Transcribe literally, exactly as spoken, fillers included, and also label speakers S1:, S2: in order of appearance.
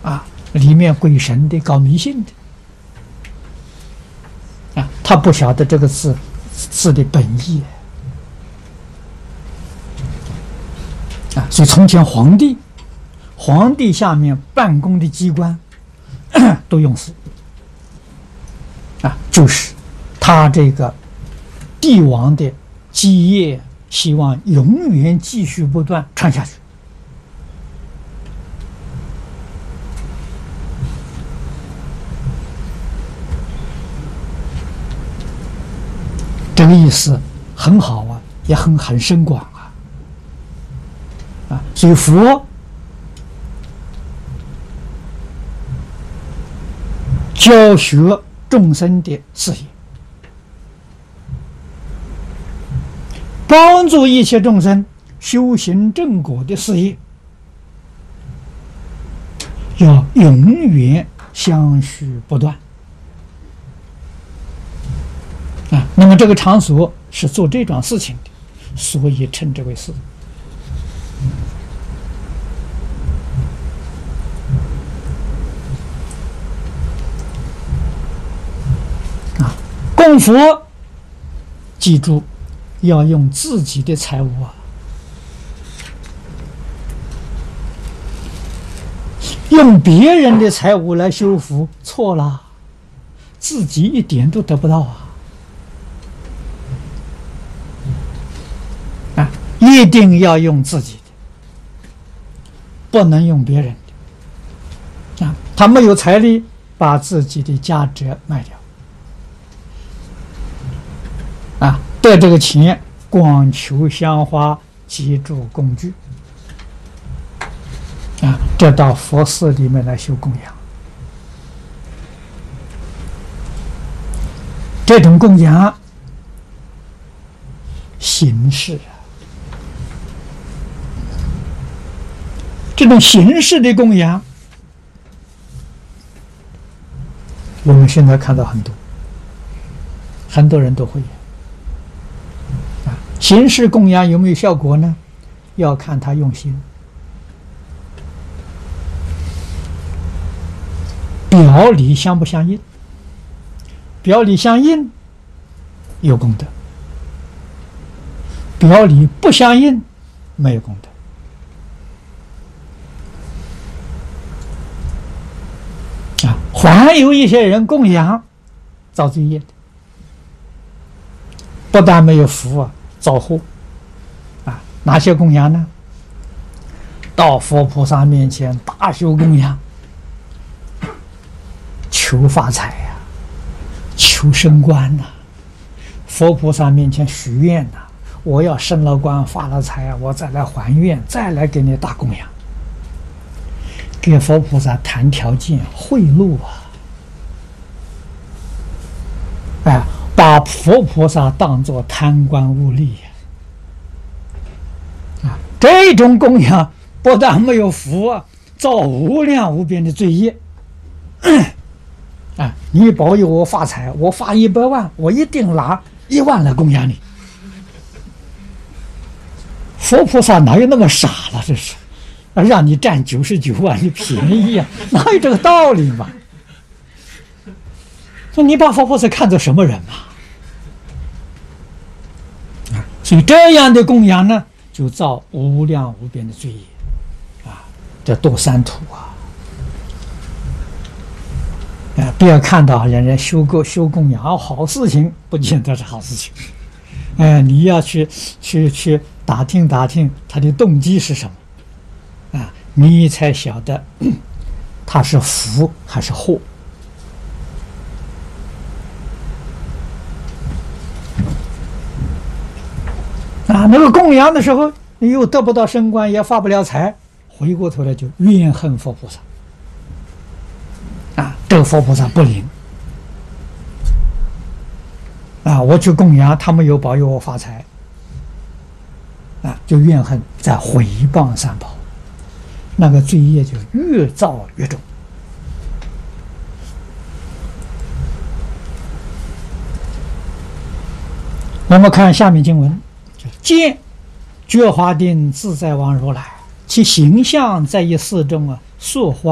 S1: 啊，里面鬼神的、搞迷信的啊，他不晓得这个字字的本意啊。所以从前皇帝，皇帝下面办公的机关都用死啊，就是他这个帝王的基业，希望永远继续不断传下去。这个意思很好啊，也很很深广啊，啊，所以佛教学众生的事业，帮助一切众生修行正果的事业，要永远相续不断。啊，那么这个场所是做这桩事情的，所以称之为寺。啊，供佛，记住要用自己的财物啊，用别人的财物来修福，错了，自己一点都得不到啊。一定要用自己的，不能用别人的啊！他没有财力，把自己的价值卖掉啊！得这个钱，光求香花，记住工具啊！这到佛寺里面来修供养，这种供养形式啊。这种形式的供养，我们现在看到很多，很多人都会啊。形式供养有没有效果呢？要看他用心。表里相不相应？表里相应，有功德；表里不相应，没有功德。还有一些人供养造罪业的，不但没有福啊，造祸啊！哪些供养呢？到佛菩萨面前大修供养，求发财呀、啊，求升官呐、啊！佛菩萨面前许愿呐、啊，我要升了官发了财啊，我再来还愿，再来给你大供养。给佛菩萨谈条件贿赂啊！哎，把佛菩萨当作贪官污吏呀！啊，这种供养不但没有福啊，造无量无边的罪业。啊，你保佑我发财，我发一百万，我一定拿一万来供养你。佛菩萨哪有那么傻了？这是。让你占九十九万的便宜啊，哪有这个道理嘛？说你把佛菩萨看作什么人嘛？啊，所以这样的供养呢，就造无量无边的罪业啊，这堕三途啊！啊，不要看到人家修供修供养好事情，不见得是好事情。哎，你要去去去打听打听他的动机是什么。啊，你才晓得他是福还是祸啊！那个供养的时候，你又得不到升官，也发不了财，回过头来就怨恨佛菩萨啊！这个佛菩萨不灵啊！我去供养，他没有保佑我发财啊，就怨恨，在毁谤三宝。那个罪业就越造越重。我们看下面经文，见觉华定自在王如来，其形象在一寺中啊，塑化